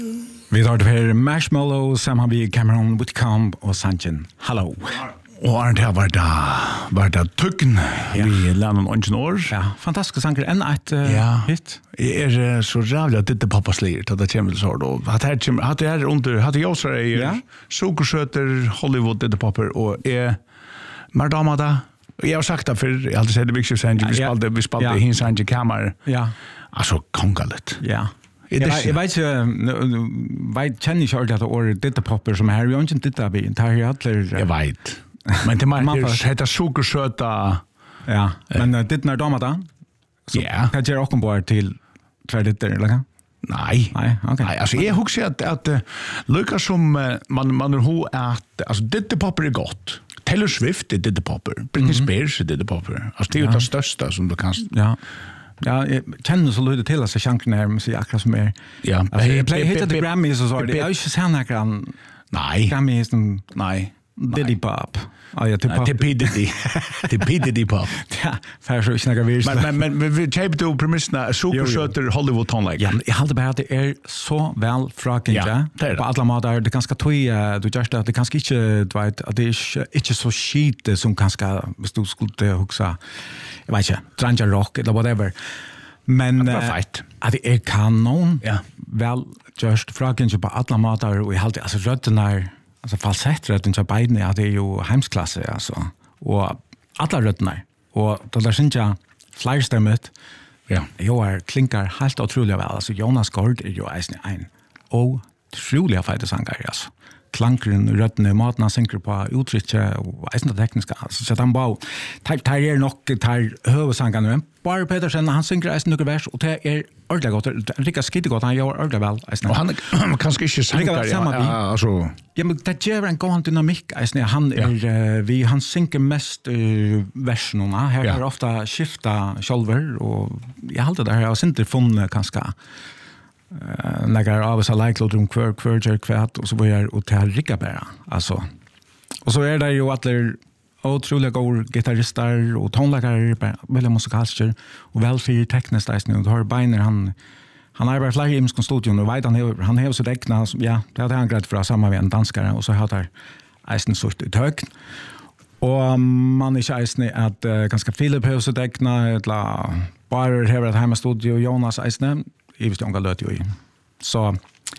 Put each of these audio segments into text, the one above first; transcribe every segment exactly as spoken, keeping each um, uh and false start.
Vi tar det här Marshmallow samman med Cameron Whitcomb och Sanchin. Hello. Och Arne här var det, var det tuggen Ja. vi lärde någon år. Ja, fantastiska sanger. En ett uh, Ja. hit. Jag är eh, så rävlig att det är pappa slir att det kommer så då. Att här kommer att det är under hade jag så är Ja. sockersöter Hollywood det papper och är Madama da. Jag har sagt det för jag hade sett det mycket sen vi Ja. spelade vi spelade Ja. hins han i kammare. Ja. Alltså kongalet. Ja. Är Jag, det vet- jag vet inte, jag känner inte ordentligt att året ditta popper som här. Vi har inte ditta bil. Det här är alla... Jag vet. Men det Man man får- heter sockersöta. Ja, men uh, ditt när damer då? Så Ja. kan jag också bara till två ditter, eller? Nej. Nej, okej. Nej, alltså jag husker att att uh, Lucas som uh, man man har att alltså det popper är gott. Taylor Swift är det popper. Britney Spears är det popper. Alltså det är ju det största som du kan. Ja. Ja, jag känner så lite till att jag chanken här musik akkurat som är. Ja. Alltså, jag play, Be- be- hittar be- det Grammys och så. be- Det är ju inte sen här kan Nej. Grammys som Nej. Diddy Pop. Ja, ja, till Nej, pop. till P. Diddy. Till P. Diddy pop. Ja, för så snackar vi. Men men men vi köper då premisserna sockersöter Hollywood tonlag. Ja, jag hade bara att det är så väl fraken, Ja, ja. det är det. På alla måter, det är ganska tøy, du gör det, att det kanske inte, du vet, att det är inte, inte så skit som kanske, hvis du skulle huxa, jag vet inte, Tranja Rock eller whatever. Men det var eh, feit. att det är kanon, Ja. väl just fraken på alla måter, och jag hade, alltså rötterna, alltså falsettrötten till beiden, ja, det är ju hemsklasse, alltså. Och alla rötterna, och det där syns jag flerstämmet, Ja. Jo, er klinkar helt otroligt väl. Alltså, Jonas Gord är ju eisen en otroliga fejtesanger, alltså. Klankren, röttene, maten han synker på uttrycket och eisen det tekniska. Alltså, så att han bara, det är nok, det är huvudsangar nu. Bare Petersen, han synker eisen noen vers, og det er ordentlig godt. Rikard skittegott, han gjør ordentlig vel. Eisen. Och han är kanske inte Lika sankar. väl samma vi. Ja, alltså Ja, men det gjør en god dynamikk, eisen. Han er, ja. vi, han synker mest uh, verserna. Her Ja. er ofta skifta själver, og jeg halte det her, jeg har inte funnet kanskje uh, när av oss har likelåt om kvör, kvör, kvör, kvät, och så börjar och till ricka bara. Alltså. Och så är det ju att det är otroligt goda gitarrister och tonläggare, väldigt musikalster, och välfyr tekniskt eisen. Och du har Beiner, han Han har varit flera i Imskon studion och vet han har han har så däckna, ja, det hade han grejt för samma med en danskare, och så har där eisen sort ut högt. Och man är eisen att uh, ganska Philip har så däckna eller bara här ett hemma studio Jonas eisen i visst unga löt ju. Så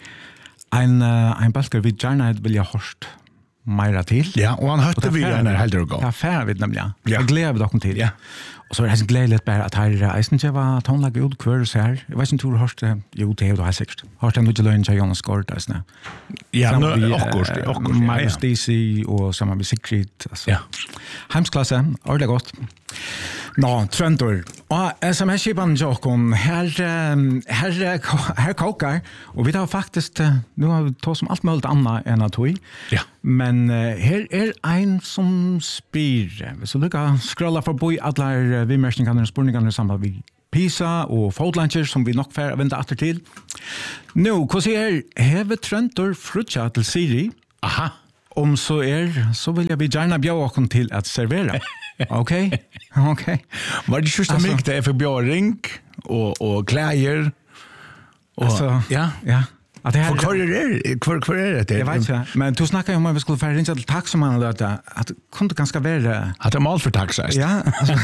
en uh, en balker vid gärna vill jag hörst mera till. ja, och han hörde vi den här helt gå. Ja, färre vid nämligen. Ja. Jag gläder dock till. Ja. Och så är det så glädligt bara att här eisen inte var tonlag ut kvar så här. Jag vet inte hur hörst det. Jo, det är det här säkert. Hörst det inte lögn till Jonas Skort eisen. Ja, Samma nu vi, också, eh, också. Miles Daisy och samma med Sigrid. Alltså. Ja. Hemsklasse, ordentligt gott. Nå, Tröntor. Och S M S-kipan Jokon, här, här, här kokar. Och vi har faktiskt, nu har vi tagit som allt möjligt annat än att vi. Ja. Men här är en som spyr. Så lycka scrolla förbi alla vimmersningarna och spurningarna i samband med Pisa och Fotlancher som vi nog får vänta efter till. Nu, hur ser Heve Tröntor frutja till Siri? Aha. Om så är så vill jag vi gärna bjuda oss till att servera. Okej? Okej. Var det just Alltså- mycket det för björring och och kläder och Alltså, ja. Ja. Att det här För kvar är det kvar kvar är det. jag vet inte. Men du snackar ju om att vi skulle få ringa till taximannen då att att det kunde ganska vara Att de allt för taxa. ja, alltså.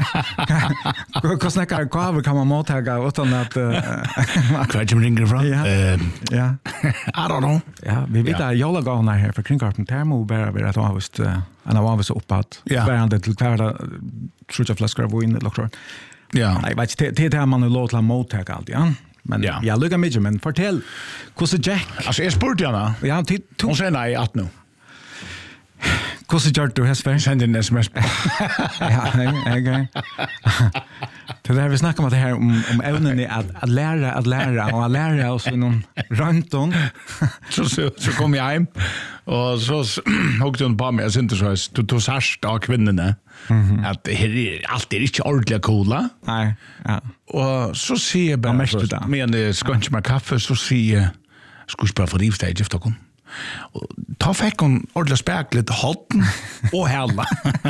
Vad snackar kvar kan man mottaga utan att Kvar som ringer ifrån. Ja. Eh, ja. I don't know. Ja, vi vet att jag lagar när här för kringkarten termo bara vi att avst en av oss uppåt. Ja. Värande till kvarda tror jag flaskor av vin eller Ja. Nej, vet det det här man nu låter mottaga allt, ja. Men Ja. jag luggar mig men fortell hur så Jack. Alltså jag spurte henne. Ja, till Hon säger nej att nu. hur så gör du hästvär? Send en sms. Ja, okej. Det där vi snackar om det här om om ämnen är att att lära att lära och att lära oss någon runt om. Så så så kom jag hem och så hugde hon på mig jag synte så du tog särst av kvinnorna. Att det är allt är inte ordentligt coola. Nej, ja. Och så ser jag bara mest så- det. men det ska inte med kaffe så ser jag skulle bara få rivsta i efter kom. Och ta fick hon ordentligt späckligt hatten och hela.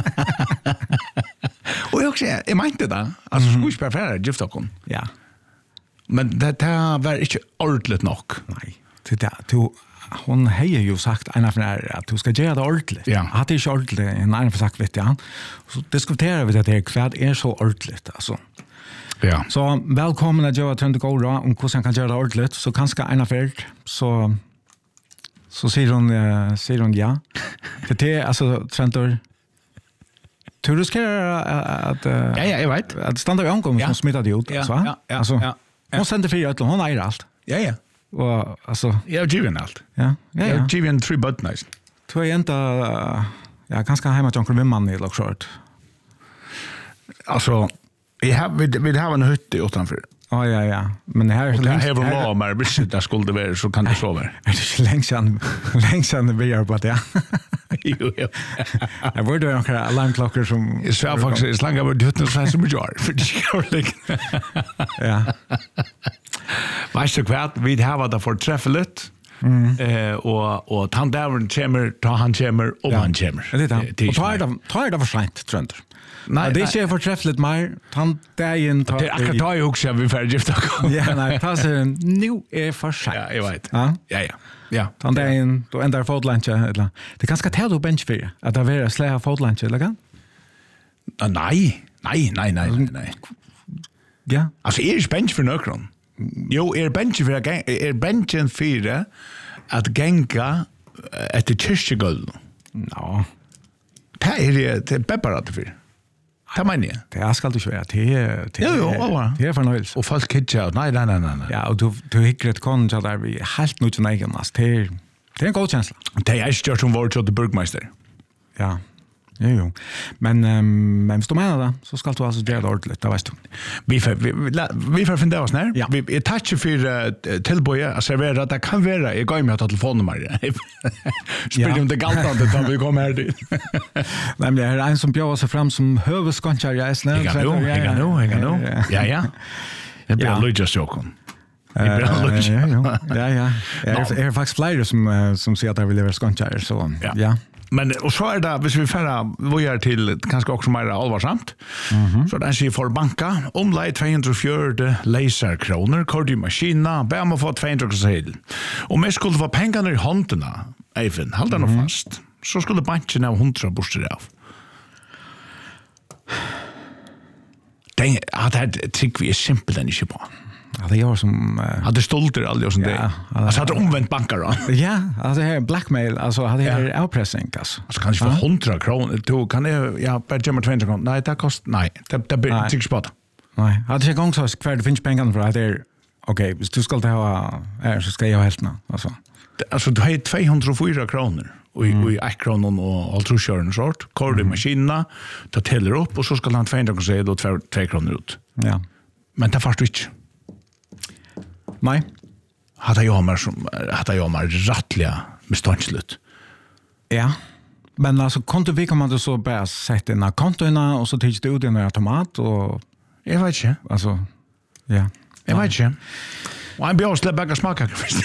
Och jag också jag mente det. Alltså skulle bara färra gifta kom. Ja. Men det här var inte ordentligt nog. Nej. till det du hon har ju sagt en av när att du ska göra det ordentligt. Ja. Hade inte ordentligt en annan för sagt vet jag. Så diskuterar vi det här kvad är så ordentligt alltså. Ja. Så välkommen att göra Trent gå då om hur han kan göra det ordentligt så kanske en av så så säger hon uh, säger hon ja. Det är alltså Trentor du riskerar att uh, Ja, ja, jag vet. att stanna i omgången som smittade ut Ja, så. ja, ja, alltså ja, ja. hon sände fyra till hon är allt. Ja, ja. Och alltså Jag har given allt. ja, ja, Jag ja. har given tre buttons. Tror jag inte uh, ja, ganska hemma till onkel Wimman i Lockshort. Alltså, jag har vi vi har en hytte utanför. Ja, ja, ja. Men här Och det längst- här var här- lov, men hvis det skulle vara så kan det så vara. är det inte länge sedan, länge sedan vi gör på det. Jo, jo. Jag var det några alarmklockor som... Jag sa faktiskt, slangar var det så här som jag gör. För det ska vara liksom. Ja. Vet du vad? Vi har det för träffligt. Mm. Eh, och, och han där kommer, ta han kommer, och Ja. han kommer. Det är det. är Och tar inte det, tar det för sent, tror jag. Nej, Ja, det är nej. inte förträffligt mer. Han dagen tar... Det är akkurat da jag också vi färdig gifta. Ja, nej, ta sig nu är för sent. Ja, jag vet. Ja. Ja, ja. Ja. Han dagen, då ändrar fotlanche, eller... Det är ganska tält och bench för att det är släha fotlanche, eller kan? Ah, nej, nej, nej, nej, nej, nej. Ja. Alltså, är det bench för nökron? Jo, är bench för att är benchen för att gänga efter kyrkegulv. Ja. Det är det, det är bepparat för. Det menar jag. Det är ska du köra. Det är... Det Jo, jo, är- ja. Det är förnöjelse. Och folk kitcha, nej, nej, nej, nej, nej. Ja, och du, du hickar ett kon så där vi helt nu till egen. Alltså, det är, det är en god känsla. Det är inte som var till burgmästare. Ja, jo, jo. Men, um, men hvis du menar det, så skal du alltså göra det ordentligt, det vet du. Vi får vi, vi, la- vi får finna oss när. Ja. Vi är touch för uh, tillboje att servera det kan vara. Jag går med att ta telefonnummer. Spyr Ja. om det galtande då vi kommer här dit. Nämligen är en som bjöd sig fram som huvudskånskare i Island. Jag kan nu, jag kan nu, jag kan nu. Ja, ja. Det blir Ja. Lujas Jokon. Det Eh, blir Lujas. ja, ja, ja, ja. Det är, är faktiskt flera som, eh, som säger att de vill vara skånskare, så Ja. ja. Men och så är det, hvis vi färra vojar till kanske också mer allvarsamt, Mhm. så er den sier for banka, omlai tvåhundrafjorton laserkroner, kord i maskina, ber man få tvåhundra. Om jag skulle få pengarna i hånderna, Eivind, hold den Mhm. fast, så skulle banken ha hundra borster av. Den, att det här tycker vi är simpelt än inte på. Ja, det gör som... eh, Hade stolter aldrig och sånt Ja, där. ja, Alltså hade omvänt bankar då. ja, alltså det här är blackmail, alltså det här är Ja. avpressing, alltså. Alltså kanske för hundra kronor. Du kan jag, ja, bara gemma tvåhundra kronor. Nej, det kostar, nej, det, det blir Nej. inte inte spara. Nej, hade jag gång så kvar det finns pengar för att det är okej, hvis du ska ha här så ska jag ha hälften, alltså. Alltså du har tvåhundrafyra kronor och i mm. ett kronon och altruskören sort. Kör i maskina, ta teller upp och så ska han tvåhundra kronor säga då två, två kronor ut. Ja. Men det fast inte. Nej. Hade jag mer som hade jag mer rättliga med ståndslut. Ja. Men alltså konto vi kommer då så bara sätta in kontona och så tycks det ut i en automat och Jag vet inte. alltså ja. Jag vet inte. Och en björn släpper smaka först.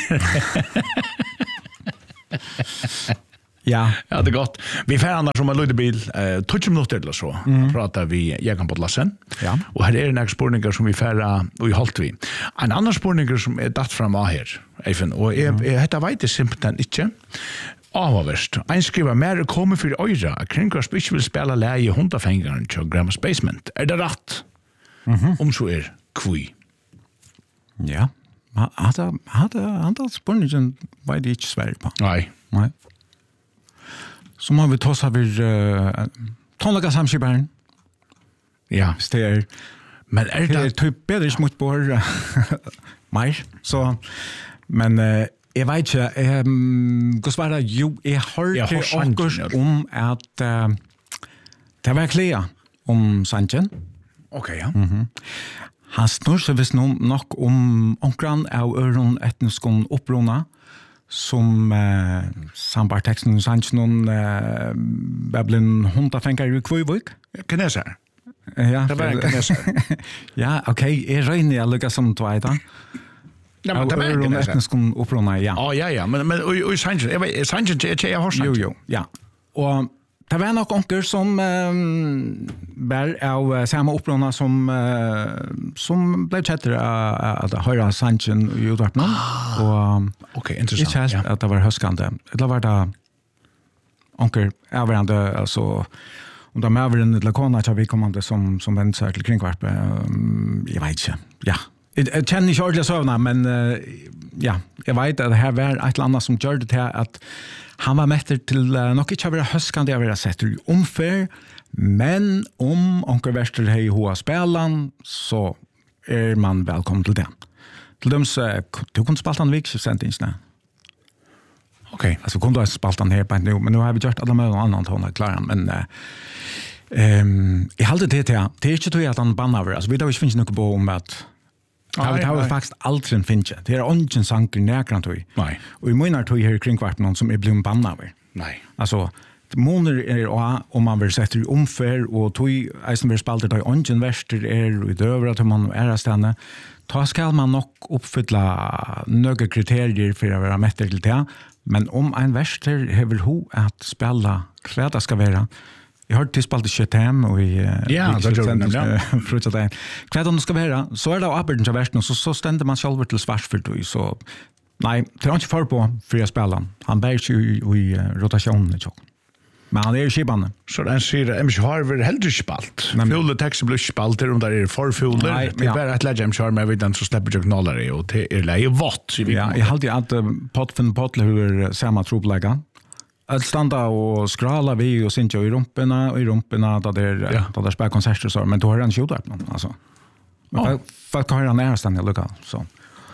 Ja. Ja, det är gott. Vi får annars som en lydbil, eh, tjugo minuter eller så, mm. pratar vi Jägan på Lassen. Ja. Och här är det några spårningar som vi får och i halt vi. En annan spårningar som är datt fram av här, Eifen, og jeg, mm. jeg, dette vet jeg simpelthen ikke. Avhåverst. En skriver mer kommer for øyre at Kringkast ikke vil spille leie hundafengeren til Grandma's Basement. Er det rett? Mm-hmm. Om så er kvi. Ja. Hade hade andra spårningen var det inte Sverige på. Nei. Nej. Så må vi ta oss över uh, tonlaga samskiparen. Ja. Det är Men er det är det... typ bättre smut på mer. Så men uh, jag vet inte um, hur svara jo jag har Jag har det sanningen, också ja. om att uh, det var klea om Sanchen. Okej, ja. Mm. Han snur sig visst nok om onkran av øron etniskon opprona som uh, sambarteksten og sannsjonen uh, bablen hundafenkar i Kvøyvøk. Kineser. Ja, Det var en kineser. ja, okej, jeg røyner jeg lukka som tveita. Ja, men Av det var en øron kineser. etniskon opprona, ja. Ja, ja, ja. Men, men og, og Sanchez, jeg vet, Sanchez, jeg, jeg har Jo, Sanchez. jo, ja. Og det var nok onker som um, var av uh, samma opprona som uh, som blev kjettere att höra Sanchen i utvartene. Ah, og okay, interessant. Ikke helt ja. At det var høskande. Det var det onker avhverande, altså om det var en lakona til vi kommande som, som vendte seg til kringkvarpe. Um, jeg vet ikke. Ja. Jeg, jeg kjenner ikke ordentlig søvna, men uh, ja, jeg vet at det her var et eller annet som gjør det til at han var metter til uh, nok ikke å være høskende, å være sett i omfør, men om onker verster hei hoa spelan, så er man velkommen til det. Til dem så, du kunne spalte han vikskiftsendingene. Ok. Altså, kunne du ha spalt han her på en nå, men nå har vi gjort alle med noen annen toner, klarer han, men uh, um, jeg halte det til, det er ikke til at han banner over, altså, vi har ikke finnet noe på om at det har faktisk aldri en finne. Det er ingen sanker nærkant tog. Nei. Og i munner tog her kringkvarten som er blevet bannet over. Nei. Altså, måner er om man vil sette i omfør, og tog eisen vil spalte tog ingen verster er i døvere til man er av stedene. Da skal man nok oppfylle noen kriterier for å være metter til det, men om en verster hever ho at spille hva det skal være, jeg har til spalt kjøtt hem og i ja, det gjør det ja. Hva det skal være, så er det oppbyrden til versten, og så, så stender man selv til svarsfyrt, så nei, det er ikke for på for å spille han. Han bærer ikke i, i rotasjonen, ikke. Men han er i skibane. Så den sier, M C har vært heller ikke spalt. Fjole tekster blir ikke spalt, om det er forfjoler. Nei, det er bare et legge M C har, men jeg vet den så slipper ikke knåler i, og det er leie vått. Ja, jeg halte at uh, Potfinn Potler har samme trobelegget. Att standa och skrala vi och synja i rumporna och i rumporna där det ja. Där det spelar konserter så men då har han skjutit någon alltså. Men oh. För har han nära stanna lucka så.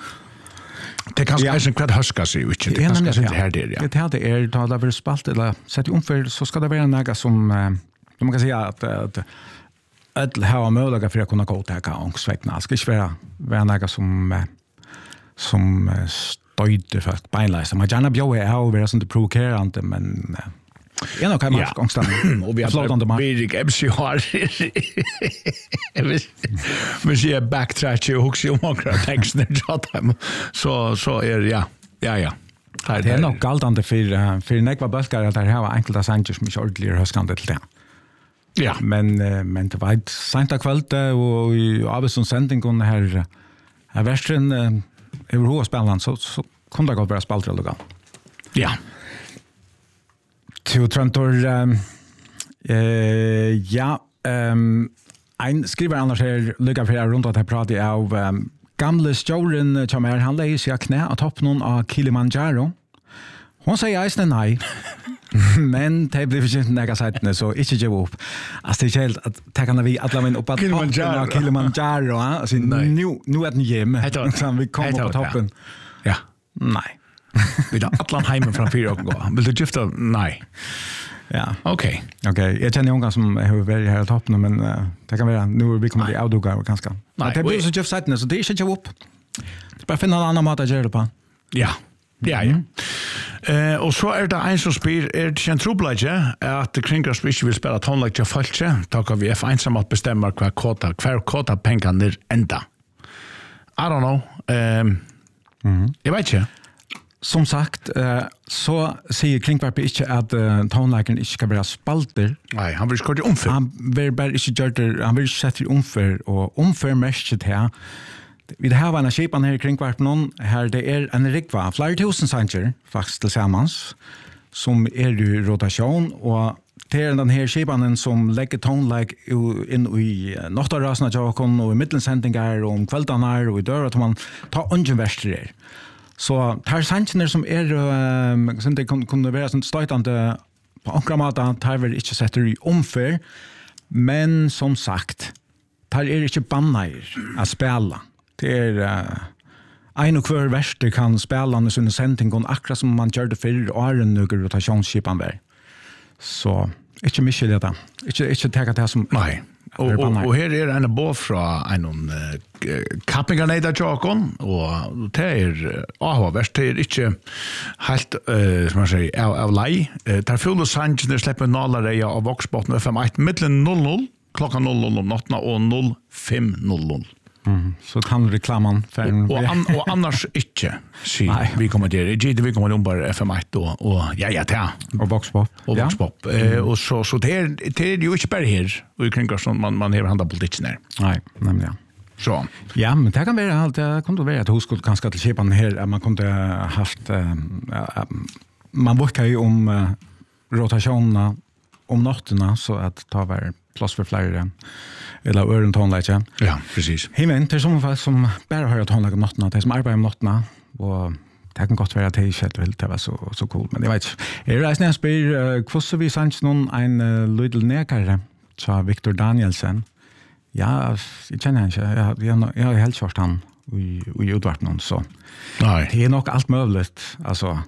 Det kan ja. Kanske kvart huska sig ut det kan kanske inte här det ja. Det hade är då där vill spalt eller sätta omför så ska det vara några som uh, man kan säga att att att ha möjlighet för att kunna gå till ångsväckna. Ska inte vara vara några som uh, som uh, stöjde för att beinleisa. Man gärna bjöd är och vara sånt provokerande, men jag nog kan man gångsta och vi har Erik M C har men så är backtrack och också om några texter så så är ja ja ja det är nog galtande för för när var bulkar att det här var enkelt att sänka som inte ordentligt höskande till det. Ja, men men det var ett sent kväll och i Avesson sändningen här här västern över hur spelarna så så kunde det gå vara spaltra lugga. Ja. Till Trantor um, eh ja ehm ein skriver annars här lugga för runt att jag pratar av um, gamle Joren som är han läser jag knä att topp någon av Kilimanjaro. Hon säger jag nej. Men det blir inte några sätten så inte ge upp. Alltså det är helt att ta kan vi alla men upp på Kilimanjaro, Kilimanjaro, alltså nu nu är det hem. Så vi kommer på toppen. Ja. Nej. Vi har allan hemmen från fyra och gå. Vill du gifta? Nej. Ja. Okej. Okay. Okej. Okay. Jag känner unga som har varit här på toppen men uh, det kan vara nu vi kommer till outdoor och ganska. Nej, det blir så gifta sätten så det är inte ge upp. Det bara finna en annan mat att göra på. Ja. Ja, ja. Eh och så är det en som spyr är det en trubbelage att kringkast inte vill spela tonlag till falske. Tackar vi är ensamt bestämmer kvar kota kvar kota pengar ända. I don't know. Ehm mm. Jag vet inte. Som sagt, uh, så säger Kringvarpe inte att uh, tonlagen inte ska vara spalter. Nej, han vill skåra omför. Han vill bara inte göra det, han vill sätta omför och omför mest här. Vi har en skipan här i Kringvarpe någon, här det är en rikva, flera tusen sanger faktiskt tillsammans som är i rotation och det är den här skipanen som lägger tonlag in i nottarasna jakon och i mittensändningar och om kväldarna och i dörrar att man tar ungen så tar sanchner som är um, som det kan kunna vara sånt stötande på andra mata tar väl inte sätter i omför men som sagt tar är inte bannair att spela det är uh, en och kvar värster kan spela när sån sändning går akkurat som man gör det för åren nu rotationsskipan där så inte mycket det där inte inte ta det som nej. Och och och här är en båt från en uh, Kappingarneda Jakon och det är aha värst det är inte helt uh, som man säger av, av lei uh, tar full och sanchen släpper nollar av Voxbotten F M ett mellan noll noll klockan noll noll om natten och noll fem noll noll Mm. Så kan reklamen för en... Och, an, och annars inte. Si, vi kommer till G D, vi kommer om bara F M ett och, och ja, ja, ja. Och Voxpop. Och Voxpop. Ja. Mm. Eh, och så, så det, är, det är ju inte bara här och i kring som man, man har handlat politiken här. Nej, nämligen. Så. Ja, men det kan vara allt. Det kunde vara att huskott ganska till Kipan här att man kunde haft... Uh, uh, man brukar ju om uh, rotationerna om natterna så att ta var plats för flera eller öron tonläge. Ja, precis. Himen till som folk som bara hör tonläge om natterna, det som arbetar om natterna och det kan gott vara att det är helt det var så så cool, men jag vet inte. Jag reisar nästan på kvoss vi sanns någon en uh, little nekare så Victor Danielsen. Ja, jag känner inte. Jag jag jag har helt kört han i i utvart någon så. Nej. Det är nog allt möjligt alltså.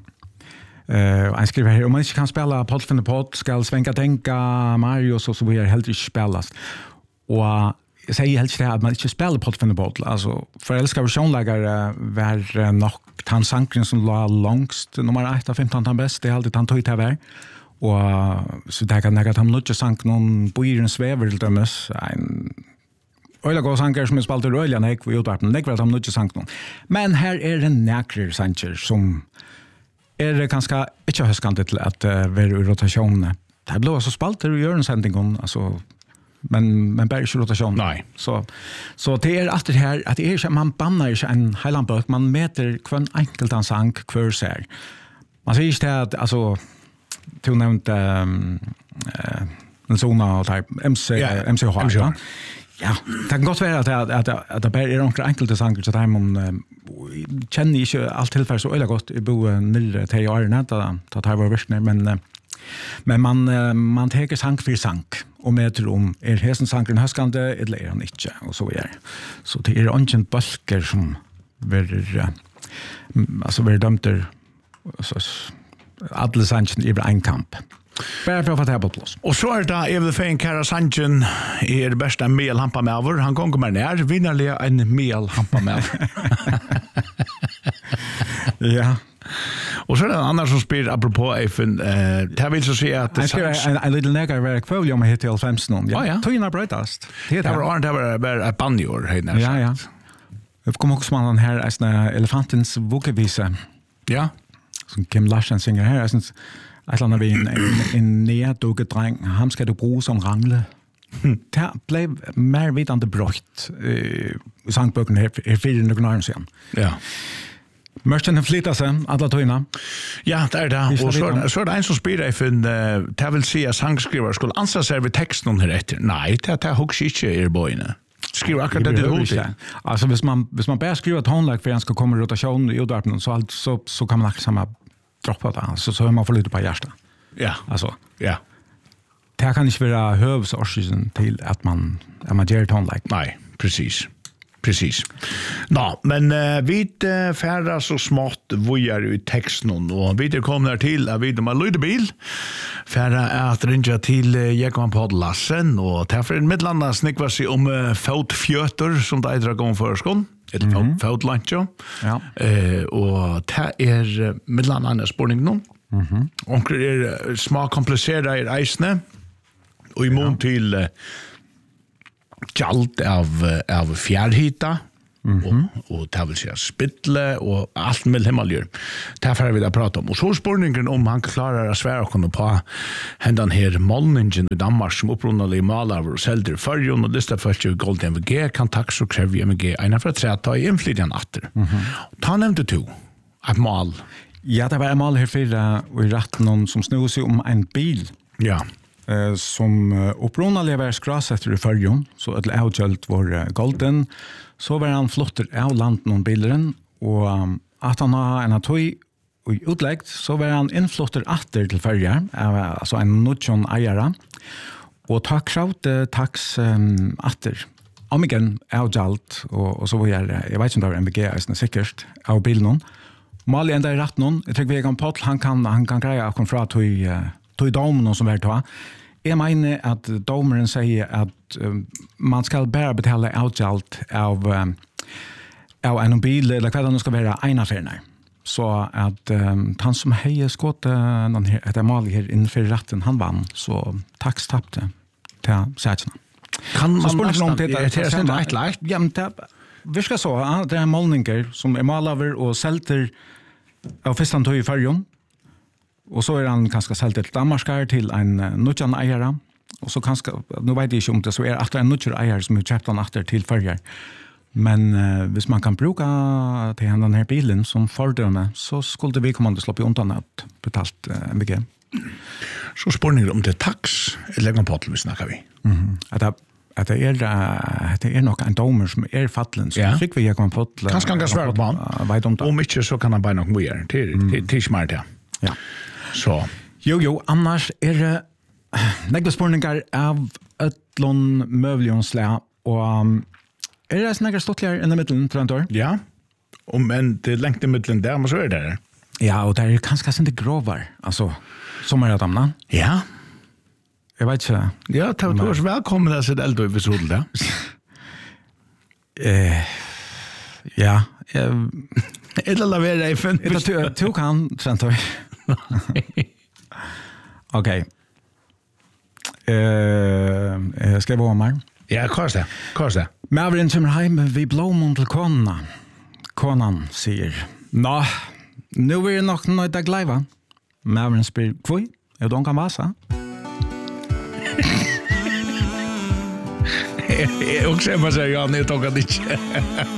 Eh, han skriver här om man inte kan spela Podd för podd ska svänka tänka Mario så så blir helt inte spelas. Och jag säger helt det att man inte spelar Podd för podd alltså för älskar versionlägare var nog han sankren som låg långst nummer ett av femton han bäst det är alltid han tog det här. Och så där kan jag ta något sank någon boiren sväver till dömes en Öla gå sankar som är spalt i röljan här vi utvarpen det var att han något sank någon. Men här är en näkrer sanker som är det ganska inte höskande till att uh, vara i rotation. Det blir så spalt det gör en sändning alltså men men bara inte rotation. Nej. Så så det är att det här att det är man bannar inte en highlandbok man mäter kvann enkelt han sank kvar ser. Man säger inte att alltså till nämnt ehm eh, en zona och typ M C yeah. M C H. Ja. Ja, det kan godt være at det, at, at, at det bare er noen enkelte sanger så der man uh, kjenner ikke alt tilfelle så øyelig godt i bo nere til årene da det var virkelig, men, uh, men man, uh, man teker sang for sang og med om er hesen sangren høskende eller er han ikke, og så er så det er ikke bølger som blir uh, altså blir dømt altså, alle sangene i en kamp. Bara för att få det på plats. Och så är det Evil Fein Kara Sanchen är det bästa mel hampa med över. Han kommer med ner vinnarliga en mel hampa med. Ja. Och så är det en annan som spelar apropå Efen eh det vill så säga att det är en en liten negar var kväll om heter femton. Ja, ja. Tojna brötast. Det var det var bara ett banjor här. Ja, ja. Vi kommer också med den här är elefantens vokevisa. Ja. Som Kim Larsen synger här. Jag syns att han har en en nedduket dreng. Han ska du bruge som rangle. Det blev mer vidande brott i sangböcken här för några år sedan. Ja. Mörsten flyttar sig alla tojna. Ja, det är det. Och så så är det en som spelar i en det vill säga sangskrivare skulle ansvara sig vid texten här efter. Nej, det är hooks inte i boyna. Skriva akkurat det till det. Alltså hvis man hvis man bara skriver tonlag för att ska komma rotation i utvarpen så allt så så kan man också samma droppa det. Så så är man för lite på hjärta. Ja, alltså. Ja. Det kan inte vara hövsorsen till att man att man gör tonlag. Nej, precis. Precis. Ja, men uh, vi uh, färdas så smått vojar i texten och vi kommer till att vi de har lyder bil färra att ringa till uh, Jakob Podlassen och därför en midlanda snickva sig om uh, fotfjöter som det drar gång för skon eller mm -hmm. fotlancho. Ja. Eh uh, och det är uh, midlanda spårning nu. Mhm. Mm och det är uh, små komplicerade i reisne och i mån till uh, Kjalt av, av fjärrhita mm -hmm. och, och det vill säga spittle och allt med himmelgör. Därför har vi det prata om. Och så spårningen om han klarar att svära och på händan här målningen i Danmark som upprunnade malar och säljer förrjon och lista först i Gold M V G kan tax och kräva M V G ena för att säga att ta inflytande atter. Mm -hmm. Ta nämnde du ett mal. Ja, det var en mal här för och i ratten någon som snod sig om en bil. Ja. Eh, som uh, upprunnade var skras efter i förrjon så att avgölt var uh, golden så var han flotter av land någon bilden och um, att han har en atoj och utläggt så var han inflotter åter till förrjar uh, alltså en nutjon ägare och tack kraut uh, tax um, åter om igen avgölt och, och så var jag jag vet inte om det var M V G är säkert av bilden mal ända i rätt någon jag tycker vi kan på han kan han kan greja att komma från till uh, till domen som är då. Jag menar att domaren säger att um, man ska bara betala utgäld av um, av en bil eller vad det nu ska vara en affär. Så att um, han som hejer skott någon här ett mål här inför rätten han vann så tax tappte till sätterna. Kan man spåra om det är det är ett lätt. Ja, men det Vi ska så, ja, det är målningar som är malaver och sälter av fistan tog i färgen. Och så är han ganska sälter till Danmarskar till en uh, nutjan ägare. Och så kanske, nu vet jag inte om det så är att en nutjan ägare som har köpt den efter till färger. Men uh, hvis man kan bruka till den här bilen som fördöme så skulle vi komma att slå på undan att betalt uh, mycket. Så spårningar om det är tax eller någon på vi snackar vi. Mhm. Att det att det är uh, det är nog en domer som är fallen så ja. Fick vi jag kan få till. Kanske kan svara på han. Vet om det. Om inte så kan han bara nog mer till till till smart ja. Ja. Så. Jo jo, annars är det några spårningar av ötlon möbeljonslä och um, är det snägare stottligare än i mitten tror jag inte? Ja. Och men det är längt i mitten där men så är det där. Ja, och det är ganska inte grovar. Alltså som är damna. Ja. Jag vet inte. Ja, tack du är välkommen att se det äldre episod där. Eh ja, eh eller la vera i fem. Det tog han sen då. Okej. Eh ska vi vara mer? Ja, kors det. Kors det. Mavrin kommer hem vid blommen till konan. Konan säger, nå, nu är det nog nöjt att gläva. Mavrin spyr, kvoj, är de kan vasa? Jag också säger ja, ni tog det inte.